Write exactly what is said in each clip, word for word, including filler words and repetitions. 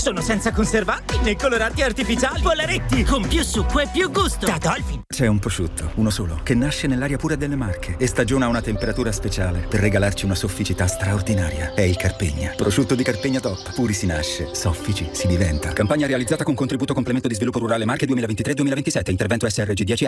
Sono senza conservanti né coloranti artificiali. Polaretti con più succo e più gusto. Da Dolphin. C'è un prosciutto, uno solo, che nasce nell'aria pura delle Marche e stagiona a una temperatura speciale per regalarci una sofficità straordinaria. È il Carpegna. Prosciutto di Carpegna Top. Puri si nasce, soffici si diventa. Campagna realizzata con contributo complemento di sviluppo rurale Marche duemilaventitré duemilaventisette. Intervento S R G dieci A.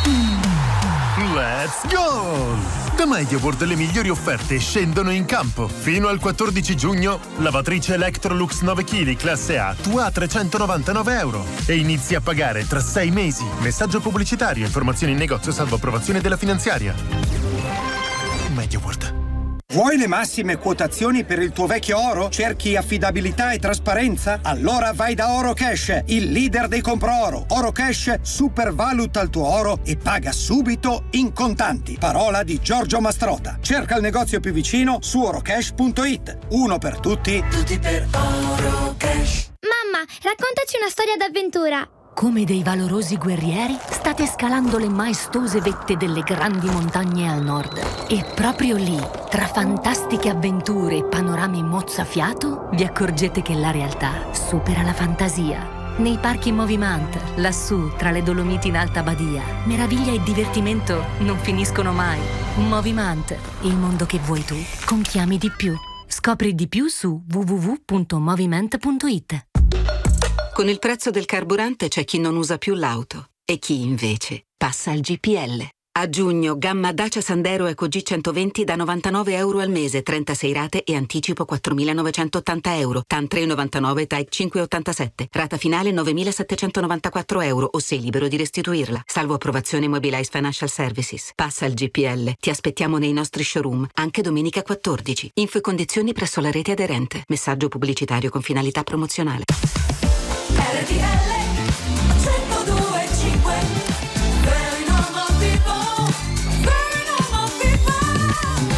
Let's go! Da MediaWorld le migliori offerte scendono in campo. Fino al quattordici giugno, lavatrice Electrolux nove chilogrammi classe A, tua a trecentonovantanove euro. E inizi a pagare tra sei mesi. Messaggio pubblicitario, informazioni in negozio salvo approvazione della finanziaria. MediaWorld. Vuoi le massime quotazioni per il tuo vecchio oro? Cerchi affidabilità e trasparenza? Allora vai da Orocash, il leader dei compro-oro. Orocash supervaluta il tuo oro e paga subito in contanti. Parola di Giorgio Mastrota. Cerca il negozio più vicino su orocash punto it. Uno per tutti, tutti per Orocash. Mamma, raccontaci una storia d'avventura. Come dei valorosi guerrieri, state scalando le maestose vette delle grandi montagne al nord. E proprio lì, tra fantastiche avventure e panorami mozzafiato, vi accorgete che la realtà supera la fantasia. Nei parchi Movimant, lassù, tra le Dolomiti in Alta Badia, meraviglia e divertimento non finiscono mai. Movimant, il mondo che vuoi tu, con chi ami di più. Scopri di più su w w w punto moviment punto it. Con il prezzo del carburante c'è chi non usa più l'auto e chi invece passa al G P L. A giugno, gamma Dacia Sandero Eco G centoventi da novantanove euro al mese, trentasei rate e anticipo quattromilanovecentottanta euro. TAN tre virgola novantanove, T A I cinque virgola ottantasette. Rata finale novemilasettecentonovantaquattro euro o sei libero di restituirla. Salvo approvazione Mobilize Financial Services. Passa al G P L. Ti aspettiamo nei nostri showroom, anche domenica quattordici. Info e condizioni presso la rete aderente. Messaggio pubblicitario con finalità promozionale. R T L centodue e cinque. Very normal people, very normal people.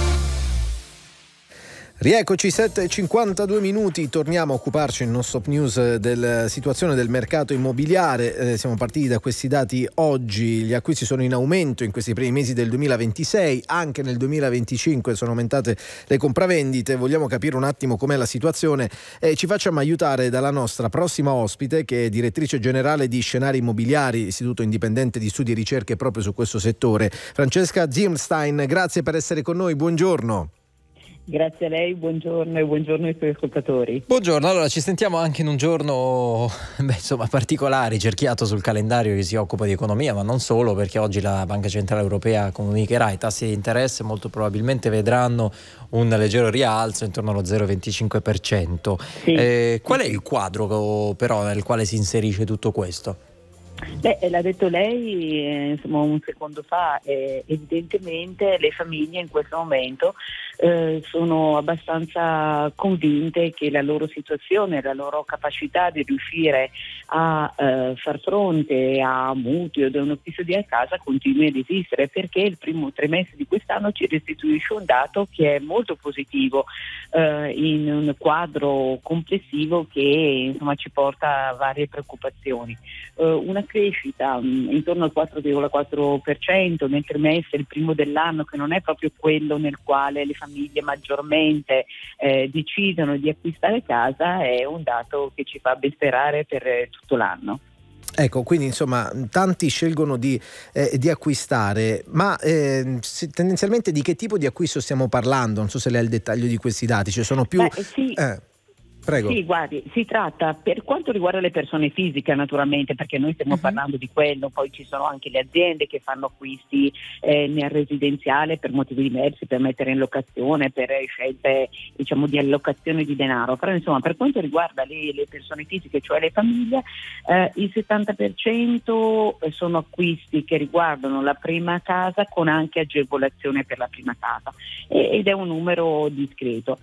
Rieccoci, sette e cinquantadue minuti, torniamo a occuparci in non-stop news della situazione del mercato immobiliare. Eh, siamo partiti da questi dati oggi, gli acquisti sono in aumento in questi primi mesi del duemilaventisei, anche nel duemilaventicinque sono aumentate le compravendite. Vogliamo capire un attimo com'è la situazione e ci facciamo aiutare dalla nostra prossima ospite, che è direttrice generale di Scenari Immobiliari, istituto indipendente di studi e ricerche proprio su questo settore. Francesca Zimstein, grazie per essere con noi, buongiorno. Grazie a lei, buongiorno e buongiorno ai suoi ascoltatori. Buongiorno, allora ci sentiamo anche in un giorno beh, insomma particolare, cerchiato sul calendario che si occupa di economia, ma non solo, perché oggi la Banca Centrale Europea comunicherà i tassi di interesse, molto probabilmente vedranno un leggero rialzo intorno allo zero virgola venticinque per cento. Sì. Eh, qual è il quadro però nel quale si inserisce tutto questo? Beh, l'ha detto lei eh, insomma un secondo fa, eh, evidentemente le famiglie in questo momento eh, sono abbastanza convinte che la loro situazione, la loro capacità di riuscire a eh, far fronte a mutui o ad un acquisto di casa continui ad esistere, perché il primo trimestre di quest'anno ci restituisce un dato che è molto positivo eh, in un quadro complessivo che insomma ci porta a varie preoccupazioni. Eh, una crescita mh, intorno al quattro virgola quattro per cento nel trimestre, il primo dell'anno, che non è proprio quello nel quale le famiglie maggiormente eh, decidono di acquistare casa, è un dato che ci fa ben sperare per eh, tutto l'anno. Ecco, quindi insomma tanti scelgono di, eh, di acquistare, ma eh, tendenzialmente di che tipo di acquisto stiamo parlando? Non so se lei ha il dettaglio di questi dati, ci sono più... Beh, sì. eh. Prego. Sì, guardi, si tratta, per quanto riguarda le persone fisiche naturalmente, perché noi stiamo uh-huh. parlando di quello, poi ci sono anche le aziende che fanno acquisti eh, nel residenziale per motivi diversi, per mettere in locazione, per scelte diciamo di allocazione di denaro, però insomma per quanto riguarda le, le persone fisiche, cioè le famiglie, eh, il settanta per cento sono acquisti che riguardano la prima casa con anche agevolazione per la prima casa, e, ed è un numero discreto.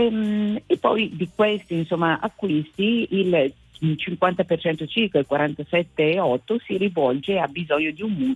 E, e poi di questi insomma acquisti il cinquanta per cento circa, il quarantasette virgola otto, si rivolge a bisogno di un mutuo